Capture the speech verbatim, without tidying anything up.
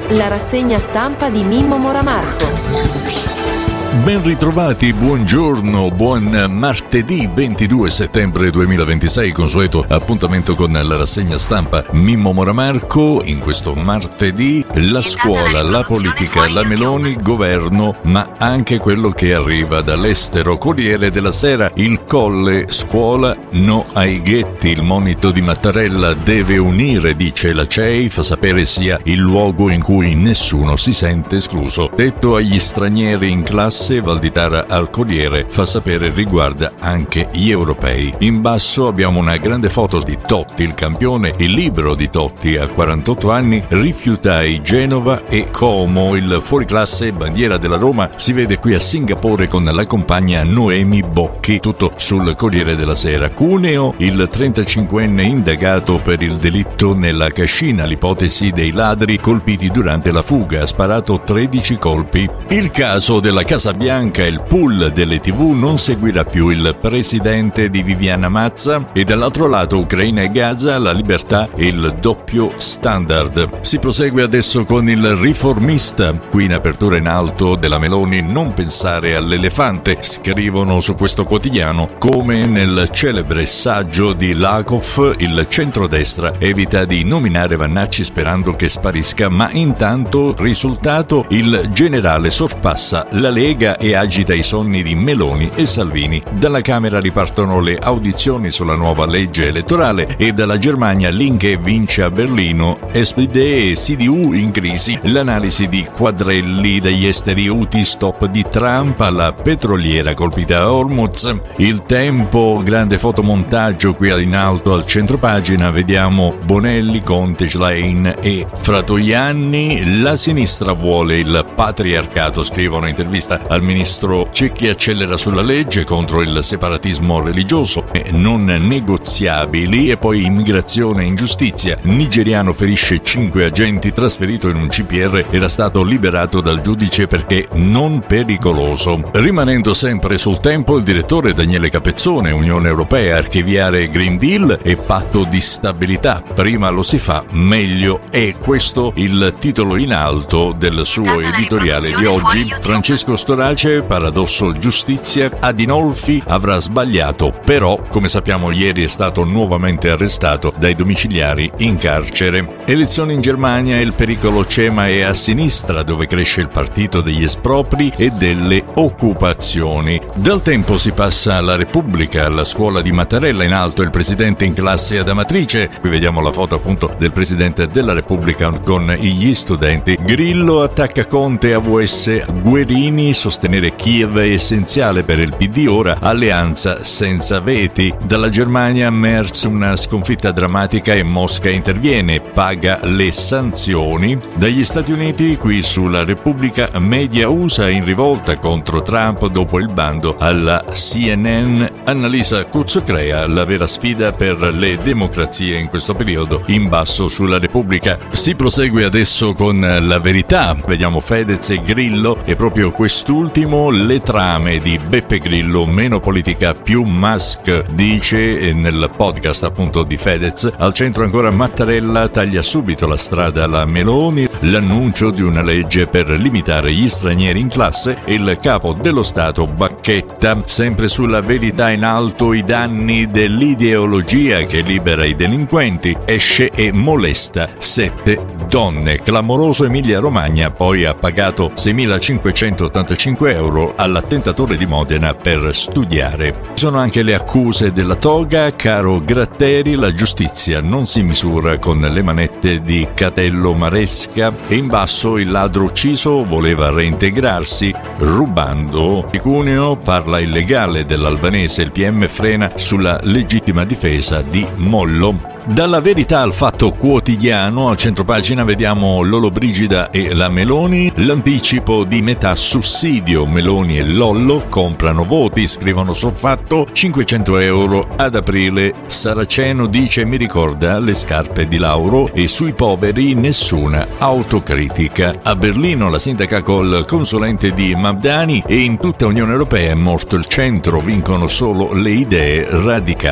La rassegna stampa di Mimmo Moramarco. Ben ritrovati, buongiorno, buon martedì ventidue settembre duemilaventisei, consueto appuntamento con la rassegna stampa Mimmo Moramarco. In questo martedì la scuola, la politica, la Meloni, governo, ma anche quello che arriva dall'estero. Corriere della Sera, il Colle, scuola, no ai ghetti, il monito di Mattarella deve unire, dice la C E I, fa sapere sia il luogo in cui nessuno si sente escluso. Detto agli stranieri in classe, Valditara al Corriere fa sapere riguarda anche gli europei. In basso abbiamo una grande foto di Totti, il campione, il libro di Totti a quarantotto anni, rifiutai Genova e Como, il fuoriclasse bandiera della Roma, si vede qui a Singapore con la compagna Noemi Bocchi, tutto sul Corriere della Sera. Cuneo, il trentacinquenne indagato per il delitto nella cascina, l'ipotesi dei ladri colpiti durante la fuga, ha sparato tredici colpi. Il caso della Casa Bianca, il pool delle tivù non seguirà più il presidente di Viviana Mazza, e dall'altro lato Ucraina e Gaza, la libertà e il doppio standard. Si prosegue adesso con il Riformista, qui in apertura in alto della Meloni, non pensare all'elefante, scrivono su questo quotidiano, come nel celebre saggio di Lakoff, il centrodestra evita di nominare Vannacci sperando che sparisca, ma intanto risultato il generale sorpassa la Lega e agita i sonni di Meloni e Salvini. Dalla Camera ripartono le audizioni sulla nuova legge elettorale e dalla Germania Linke vince a Berlino, S P D e C D U in crisi. L'analisi di Quadrelli, dagli esteri U T I, stop di Trump alla petroliera colpita a Hormuz. Il Tempo, grande fotomontaggio qui in alto al centropagina, vediamo Bonelli, Conte, Schlein e Fratoianni. La sinistra vuole il patriarcato, scrivono in intervista al ministro Cecchi, accelera sulla legge contro il separatismo religioso, non negoziabili, e poi immigrazione e ingiustizia. Nigeriano ferisce cinque agenti, trasferito in un C P R, era stato liberato dal giudice perché non pericoloso. Rimanendo sempre sul Tempo, il direttore Daniele Capezzone, Unione Europea, archiviare Green Deal e patto di stabilità, prima lo si fa meglio è. Questo il titolo in alto del suo editoriale di oggi. Francesco Storace, paradosso giustizia, Adinolfi avrà sbagliato, però come sappiamo ieri è stato nuovamente arrestato dai domiciliari in carcere. Elezioni in Germania, il pericolo CEMA è a sinistra, dove cresce il partito degli espropri e delle occupazioni. Dal Tempo si passa alla Repubblica, alla scuola di Mattarella, in alto il presidente in classe ad Amatrice, qui vediamo la foto appunto del presidente della Repubblica con gli studenti. Grillo attacca Conte, A V S, Guerini, sostenere Kiev è essenziale per il P D, ora alleanza senza veti. Dalla Germania Merz, una sconfitta drammatica e Mosca interviene, paga le sanzioni. Dagli Stati Uniti, qui sulla Repubblica, media U S A in rivolta contro Trump dopo il bando alla C N N. Annalisa Cuzzo crea la vera sfida per le democrazie in questo periodo, in basso sulla Repubblica. Si prosegue adesso con La Verità, vediamo Fedez e Grillo, e proprio quest'ultimo le trame di Beppe Grillo, meno politica più Musk, dice nel podcast appunto di Fedez. Al centro ancora Mattarella, taglia subito la strada alla Meloni, l'annuncio di una legge per limitare gli stranieri in classe e il capo dello Stato Bacchetta. Sempre sulla Verità in alto, i danni dell'ideologia che libera i delinquenti, esce e molesta sette donne. Clamoroso Emilia Romagna, poi ha pagato seimilacinquecentottantacinque euro all'attentatore di Modena per studiare. Ci sono anche le accuse della toga, caro Gratteri, la giustizia non si misura con le manette di Catello Maresca, e in basso il ladro ucciso voleva reintegrarsi rubando. Di Cuneo parla il legale dell'albanese, il P M frena sulla legittima difesa di Mollo. Dalla Verità al Fatto Quotidiano, a centropagina vediamo Lollobrigida e la Meloni, l'anticipo di metà sussidio, Meloni e Lollo comprano voti, scrivono sul Fatto, cinquecento euro ad aprile, Saraceno dice mi ricorda le scarpe di Lauro, e sui poveri nessuna autocritica. A Berlino la sindaca col consulente di Mabdani, e in tutta Unione Europea è morto il centro, vincono solo le idee radicali.